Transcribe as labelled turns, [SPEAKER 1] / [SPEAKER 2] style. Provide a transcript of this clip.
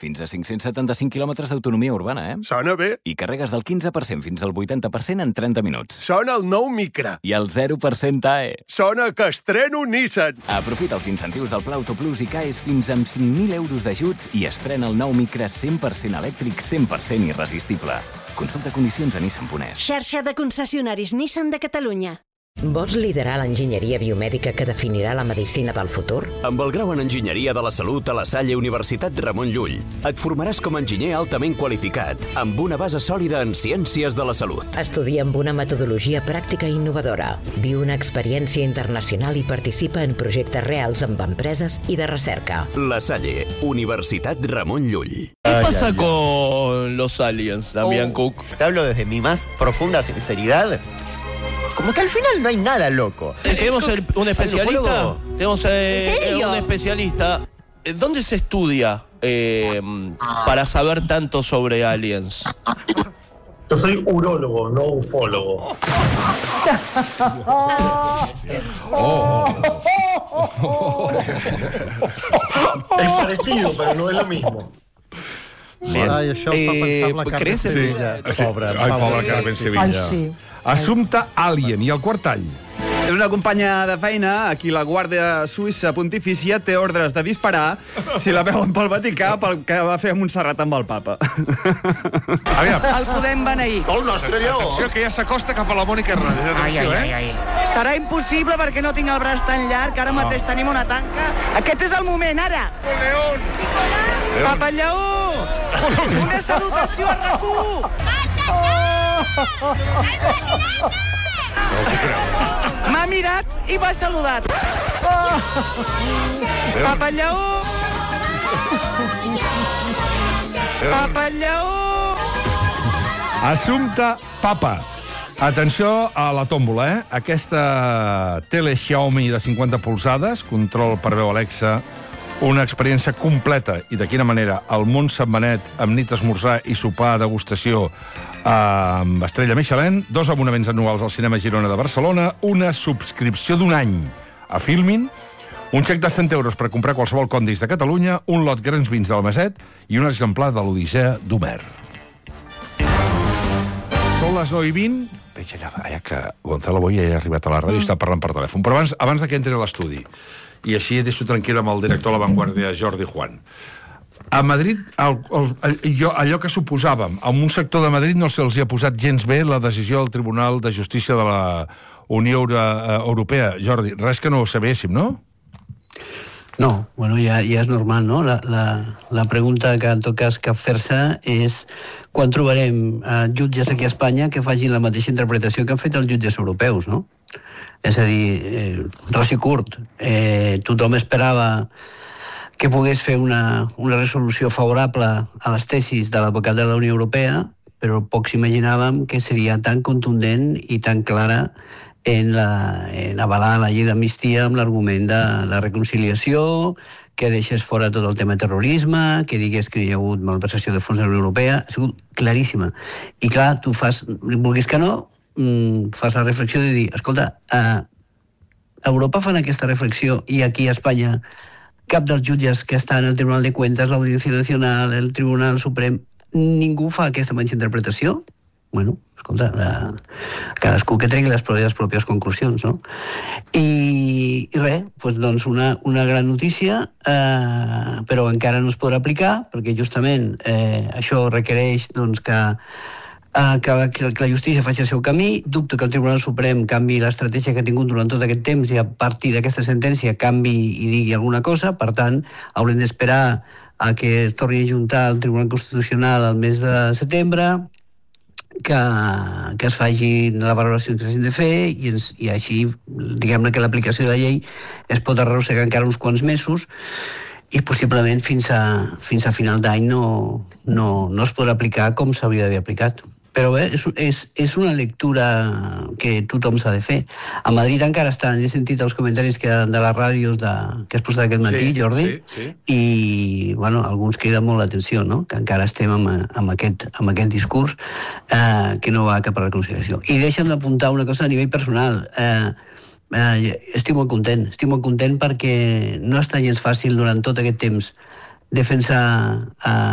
[SPEAKER 1] Fins a 575 quilòmetres d'autonomia urbana,
[SPEAKER 2] Sona bé.
[SPEAKER 1] I carregues del 15% fins al 80% en 30 minuts.
[SPEAKER 2] Sona el nou Micra.
[SPEAKER 1] I el 0% AE.
[SPEAKER 2] Sona que estreno Nissan.
[SPEAKER 1] Aprofita els incentius del Pla Autoplus i caes fins amb 5.000 euros d'ajuts i estrena el nou Micra 100% elèctric, 100% irresistible. Consulta condicions a Nissan.es.
[SPEAKER 3] Xarxa de concessionaris Nissan de Catalunya.
[SPEAKER 4] Vols liderar l'enginyeria biomèdica que definirà la medicina del futur?
[SPEAKER 5] Amb el grau en Enginyeria de la Salut a la Salle Universitat Ramon Llull, et formaràs com a enginyer altament qualificat, amb una base sòlida en ciències de la salut.
[SPEAKER 4] Estudia amb una metodologia pràctica i innovadora. Viu una experiència internacional i participa en projectes reals amb empreses i de recerca.
[SPEAKER 5] La Salle, Universitat Ramon Llull.
[SPEAKER 6] ¿Qué pasa con los aliens, Damián Cook?
[SPEAKER 7] Te hablo desde mi más profunda sinceridad. Como que al final no hay nada loco.
[SPEAKER 6] Tenemos un especialista. Tenemos
[SPEAKER 8] ¿En serio?
[SPEAKER 6] un especialista. ¿Dónde se estudia para saber tanto sobre aliens?
[SPEAKER 9] Yo soy urólogo, no ufólogo. Es parecido, pero no es lo mismo.
[SPEAKER 10] Ai, això em fa pensar en la Carmen Sevilla. Pobra.
[SPEAKER 11] Ai, pobra Carmen Sevilla. Assumpte Alien. I el quart tall?
[SPEAKER 12] És una companya de feina a qui la Guàrdia Suïssa Pontifícia té ordres de disparar si la veuen pel Vaticà pel que va fer a Montserrat amb el papa.
[SPEAKER 13] El podem beneir.
[SPEAKER 11] El nostre lleó. Atenció, que ja s'acosta cap a la Mònica Hernández. Atenció,
[SPEAKER 13] Serà impossible perquè no tinc el braç tan llarg, ara mateix tenim una tanca. Aquest és el moment, ara. Papa Lleó! Una salutació a RAC1! M'ha mirat i m'ha saludat. Papa Lleó! Papa Lleó!
[SPEAKER 11] Assumpte Papa. Atenció a la tòmbola, Aquesta tele Xiaomi de 50 polzades, control per veu Alexa, una experiència completa i de quina manera el món setmanet amb nit esmorzar i sopar degustació amb estrella Michelin, 2 abonaments anuals al Cinema Girona de Barcelona, una subscripció d'1 any a Filmin, un xec de 100 euros per comprar qualsevol Condis de Catalunya, un lot grans vins del Maset i un exemplar de l'Odissea d'Homer. Són les 9:20. Veig allà que Gonzalo Boya ja ha arribat a la ràdio i està parlant per telèfon. Però abans que entri a l'estudi, i així deixo tranquil amb el director de La Vanguardia, Jordi Juan. A Madrid, allò que suposàvem, en un sector de Madrid no se'ls ha posat gens bé la decisió del Tribunal de Justícia de la Unió Europea. Jordi, res que no ho sabéssim, no?
[SPEAKER 14] No, bueno, ja és normal, no? La pregunta que en tot cas cal fer-se és quan trobarem jutges aquí a Espanya que facin la mateixa interpretació que han fet els jutges europeus, no? És a dir, ras i curt, tothom esperava que pogués fer una resolució favorable a les tesis de l'advocat de la Unió Europea, però pocs imaginàvem que seria tan contundent i tan clara en avalar la llei d'amnistia amb l'argument de la reconciliació, que deixés fora tot el tema terrorisme, que digués que hi ha hagut malversació de fons de la Unió Europea. Ha sigut claríssima. I clar, tu fas, vulguis que no, fas la reflexió de dir, escolta, a Europa fan aquesta reflexió i aquí a Espanya cap dels jutges que estan al Tribunal de Cuentas, l'Audiència Nacional, el Tribunal Suprem, ningú fa aquesta mateixa interpretació? Bueno, escolta, cadascú que tregui les pròpies conclusions, no? I res, doncs una gran notícia, però encara no es podrà aplicar, perquè justament això requereix que la justícia faci el seu camí. Dubto que el Tribunal Suprem canvi l'estratègia que ha tingut durant tot aquest temps i a partir d'aquesta sentència canvi i digui alguna cosa. Per tant, haurem d'esperar a que es torni a juntar el Tribunal Constitucional al mes de setembre, que es faci la valoració que s'hagin de fer i així, diguem-ne que l'aplicació de la llei es pot arrossegar encara uns quants mesos i possiblement fins a final d'any no es podrà aplicar com s'hauria d'haver aplicat. Però bé, és una lectura que tothom s'ha de fer. A Madrid encara estan, he sentit els comentaris de les ràdios que has posat aquest matí, Jordi, i alguns criden molt l'atenció, que encara estem amb aquest discurs que no va cap a la reconciliació. I deixa'm d'apuntar una cosa a nivell personal. Estic molt content perquè no ha estat gens fàcil durant tot aquest temps defensar